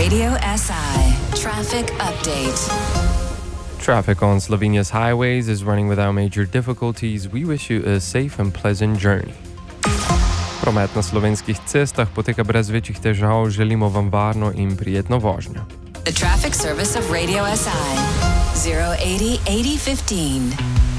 Radio SI traffic update. Traffic on Slovenia's highways is running without major difficulties. We wish you a safe and pleasant journey. Promet na slovenskih cestah poteka brez večjih težav. Želimo vam varno in prijetno vožnjo. The traffic service of Radio SI 080 8015.